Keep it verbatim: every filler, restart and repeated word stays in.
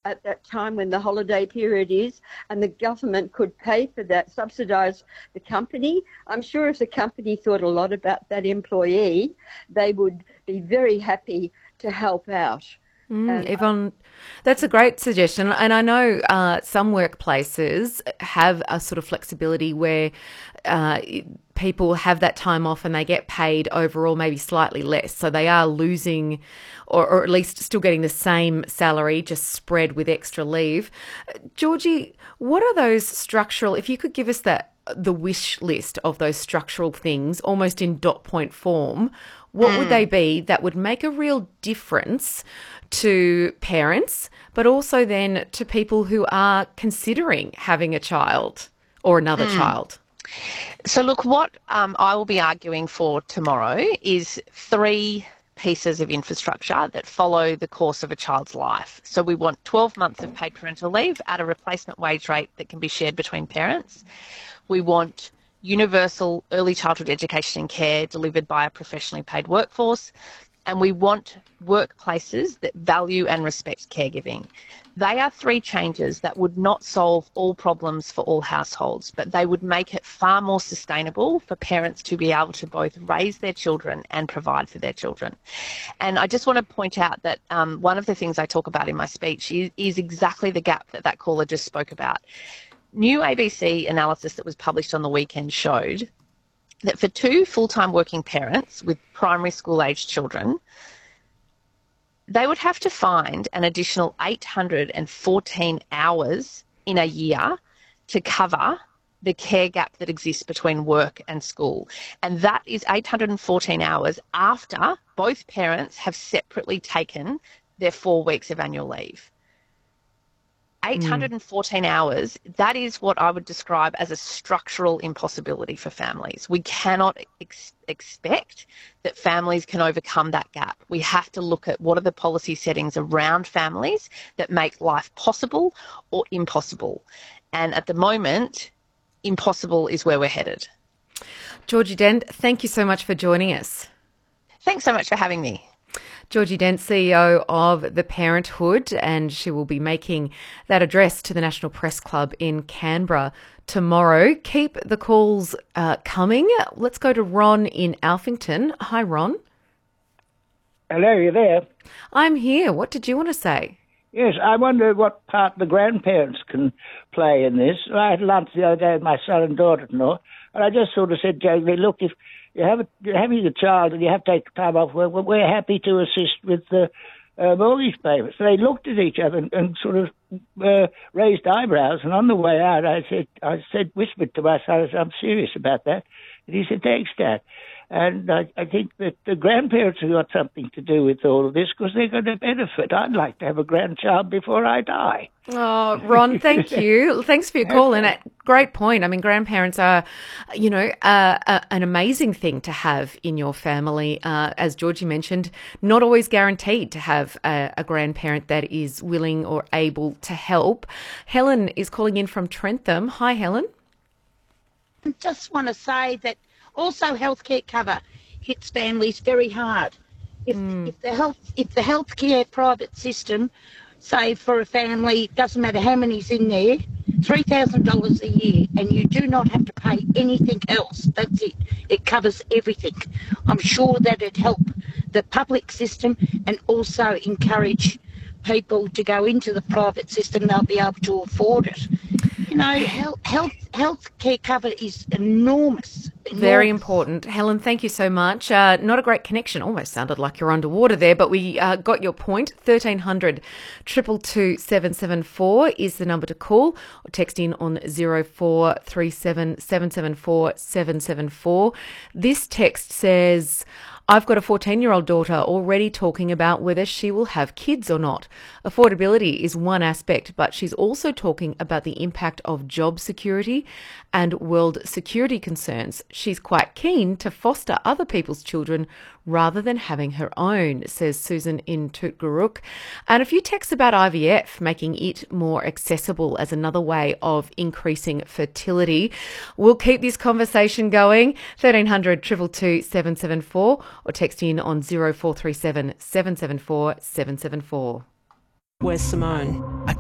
at that time when the holiday period is, and the government could pay for that, subsidise the company. I'm sure if the company thought a lot about that employee, they would be very happy to help out. Mm, Yvonne, that's a great suggestion. And I know uh, some workplaces have a sort of flexibility where uh, people have that time off and they get paid overall maybe slightly less. So they are losing or, or at least still getting the same salary, just spread with extra leave. Georgie, what are those structural, if you could give us that, the wish list of those structural things almost in dot point form, what mm. would they be that would make a real difference to parents, but also then to people who are considering having a child or another mm. child? So look, what um, I will be arguing for tomorrow is three pieces of infrastructure that follow the course of a child's life. So we want twelve months of paid parental leave at a replacement wage rate that can be shared between parents. We want universal early childhood education and care delivered by a professionally paid workforce. And we want workplaces that value and respect caregiving. They are three changes that would not solve all problems for all households, but they would make it far more sustainable for parents to be able to both raise their children and provide for their children. And I just want to point out that um, one of the things I talk about in my speech is, is exactly the gap that that caller just spoke about. New A B C analysis that was published on the weekend showed that for two full-time working parents with primary school-aged children, they would have to find an additional eight hundred fourteen hours in a year to cover the care gap that exists between work and school. And that is eight hundred fourteen hours after both parents have separately taken their four weeks of annual leave. eight hundred fourteen mm. hours, that is what I would describe as a structural impossibility for families. We cannot ex- expect that families can overcome that gap. We have to look at what are the policy settings around families that make life possible or impossible. And at the moment, impossible is where we're headed. Georgie Dent, thank you so much for joining us. Thanks so much for having me. Georgie Dent, C E O of The Parenthood, and she will be making that address to the National Press Club in Canberra tomorrow. Keep the calls uh, coming. Let's go to Ron in Alphington. Hi, Ron. Hello, you there? I'm here. What did you want to say? Yes, I wonder what part the grandparents can play in this. I had lunch the other day with my son and daughter-in-law, and I just sort of said, Jamie, look, if you have a, you're having a child and you have to take time off work, well, we're happy to assist with the uh, mortgage payments. So they looked at each other and, and sort of uh, raised eyebrows, and on the way out, I said, I said, whispered to my son, I said, I'm serious about that. And he said, thanks, Dad. And I, I think that the grandparents have got something to do with all of this because they're going to benefit. I'd like to have a grandchild before I die. Oh, Ron, thank you. Thanks for your call. And a great point. I mean, grandparents are, you know, uh, uh, an amazing thing to have in your family. Uh, as Georgie mentioned, not always guaranteed to have a, a grandparent that is willing or able to help. Helen is calling in from Trentham. Hi, Helen. I just want to say that also healthcare cover hits families very hard. If, mm. if the health if the healthcare private system, say for a family, doesn't matter how many's in there, three thousand dollars a year, and you do not have to pay anything else. That's it. It covers everything. I'm sure that it'd help the public system and also encourage people to go into the private system. They'll be able to afford it. You know, health, health, healthcare cover is enormous. enormous. Very important. Helen, thank you so much. Uh, not a great connection. Almost sounded like you're underwater there, but we uh, got your point. thirteen hundred, two two two, seven seven four is the number to call, or text in on zero four three seven, seven seven four, seven seven four. This text says, I've got a fourteen-year-old daughter already talking about whether she will have kids or not. Affordability is one aspect, but she's also talking about the impact of job security and world security concerns. She's quite keen to foster other people's children rather than having her own, says Susan in Tootgarook. And a few texts about I V F, making it more accessible as another way of increasing fertility. We'll keep this conversation going. thirteen hundred, two two two, seven seven four or text in on zero four three seven, seven seven four, seven seven four. Where's Simone?